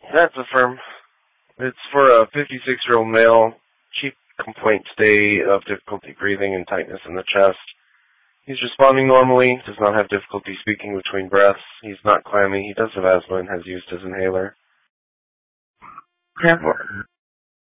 That's affirm. It's for a 56-year-old male. Chief complaints today of difficulty breathing and tightness in the chest. He's responding normally, does not have difficulty speaking between breaths. He's not clammy. He does have asthma and has used his inhaler.